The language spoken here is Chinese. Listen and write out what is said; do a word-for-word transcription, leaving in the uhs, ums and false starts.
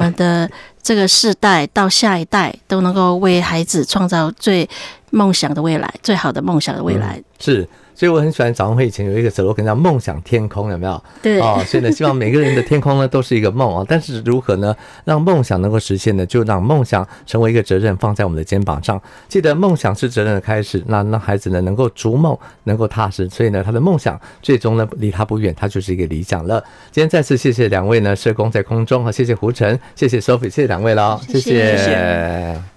们的这个世代到下一代都能够为孩子创造最梦想的未来，最好的梦想的未来。 嗯、是。所以我很喜欢早上会以前有一个 slogan 叫梦想天空，有没有？ 对哦，所以呢，希望每个人的天空呢都是一个梦啊。但是如何呢，让梦想能够实现呢？就让梦想成为一个责任，放在我们的肩膀上。记得梦想是责任的开始，那让孩子呢能够逐梦，能够踏实。所以呢，他的梦想最终呢离他不远，他就是一个理想了。今天再次谢谢两位呢社工在空中，和谢谢胡晨，谢谢 Sophie， 谢谢两位了，谢谢。 谢谢。